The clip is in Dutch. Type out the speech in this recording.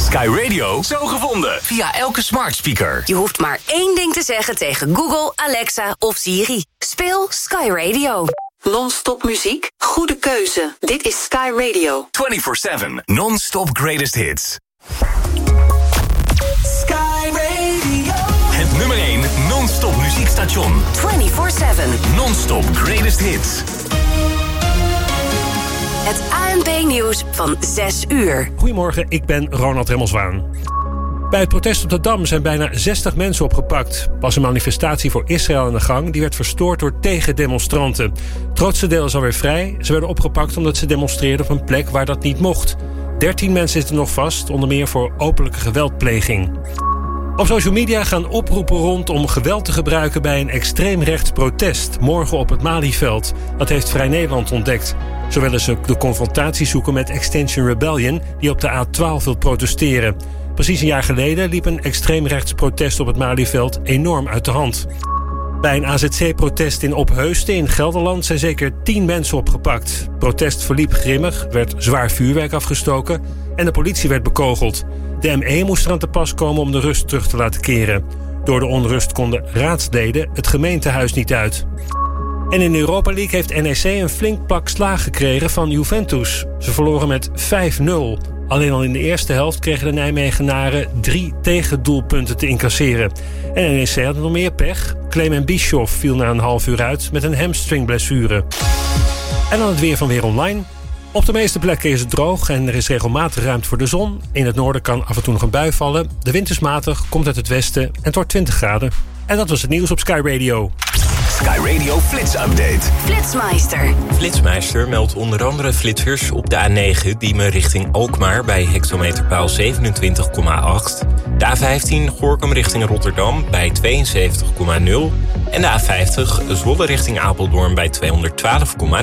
Sky Radio zo gevonden via elke smart speaker. Je hoeft maar één ding te zeggen tegen Google, Alexa of Siri. Speel Sky Radio. Non-stop muziek? Goede keuze. Dit is Sky Radio. 24/7 non-stop greatest hits. Sky Radio. Het nummer 1 non-stop muziekstation. 24/7 Non-stop greatest hits. Het ANP-nieuws van 6 uur. Goedemorgen, ik ben Ronald Remmelswaan. Bij het protest op de Dam zijn bijna 60 mensen opgepakt. Was een manifestatie voor Israël aan de gang. Die werd verstoord door tegendemonstranten. Het grootste deel is alweer vrij. Ze werden opgepakt omdat ze demonstreerden op een plek waar dat niet mocht. 13 mensen zitten nog vast, onder meer voor openlijke geweldpleging. Op social media gaan oproepen rond om geweld te gebruiken bij een extreemrechts protest. Morgen op het Malieveld. Dat heeft Vrij Nederland ontdekt. Zo willen ze de confrontatie zoeken met Extinction Rebellion, die op de A12 wil protesteren. Precies een jaar geleden liep een extreemrechts protest op het Malieveld enorm uit de hand. Bij een AZC-protest in Opheusden in Gelderland zijn zeker 10 mensen opgepakt. Het protest verliep grimmig, werd zwaar vuurwerk afgestoken en de politie werd bekogeld. De ME moest eraan te pas komen om de rust terug te laten keren. Door de onrust konden raadsleden het gemeentehuis niet uit. En in de Europa League heeft NEC een flink pak slaag gekregen van Juventus. Ze verloren met 5-0. Alleen al in de eerste helft kregen de Nijmegenaren 3 tegendoelpunten te incasseren. En NEC had nog meer pech. Clement Bischoff viel na een half uur uit met een hamstringblessure. En dan het weer van Weer Online. Op de meeste plekken is het droog en er is regelmatig ruimte voor de zon. In het noorden kan af en toe nog een bui vallen. De wind is matig, komt uit het westen en het wordt 20 graden. En dat was het nieuws op Sky Radio. Sky Radio Flits Update. Flitsmeister. Flitsmeister meldt onder andere flitsers op de A9... Diemen richting Alkmaar bij hectometerpaal 27,8. De A15 Gorinchem richting Rotterdam bij 72,0. En de A50 Zwolle richting Apeldoorn bij 212,9.